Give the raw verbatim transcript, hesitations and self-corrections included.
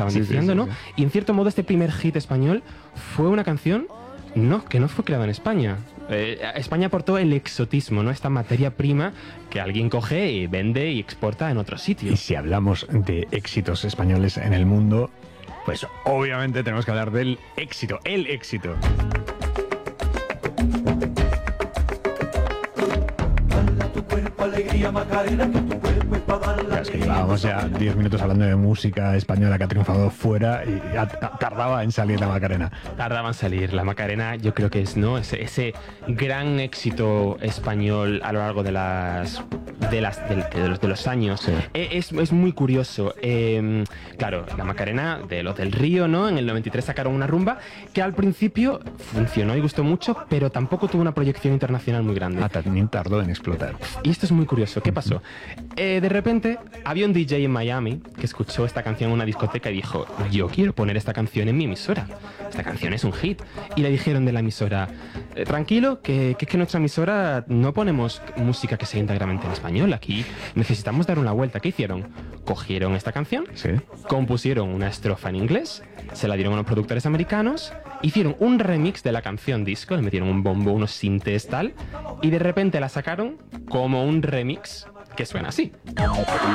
estaban Sí, sí, diciendo, sí, ¿no? sí. Y en cierto modo este primer hit español fue una canción no, que no fue creada en España. Eh, España aportó el exotismo, ¿no? Esta materia prima que alguien coge y vende y exporta en otro Y sitio. si hablamos de éxitos españoles en el mundo, pues obviamente tenemos que hablar del éxito, el éxito. Alegría, Macarena, que tu cuerpo es para dar la Claro, es que alegría. llevábamos ya diez minutos hablando de música española que ha triunfado fuera y ya ta- tardaba en salir la Macarena. Tardaba en salir. La Macarena, yo creo que es, ¿no? Ese, ese gran éxito español a lo largo de las de las de, de los, de los años. Sí. Eh, Es, es muy curioso. Eh, claro, la Macarena de los del Río, ¿no? En el noventa y tres sacaron una rumba que al principio funcionó y gustó mucho, pero tampoco tuvo una proyección internacional muy grande. Ah, también tardó en explotar. Y esto es muy curioso. ¿Qué pasó? Eh, de repente había un D J en Miami que escuchó esta canción en una discoteca y dijo, yo quiero poner esta canción en mi emisora. Esta canción es un hit. Y le dijeron de la emisora, "Eh, tranquilo, que, que es que en nuestra emisora no ponemos música que sea íntegramente en español. Aquí necesitamos dar una vuelta. ¿Qué hicieron? Cogieron esta canción, Sí. compusieron una estrofa en inglés, se la dieron a unos productores americanos, hicieron un remix de la canción disco, le metieron un bombo, unos sintes tal, y de repente la sacaron como un remix que suena así.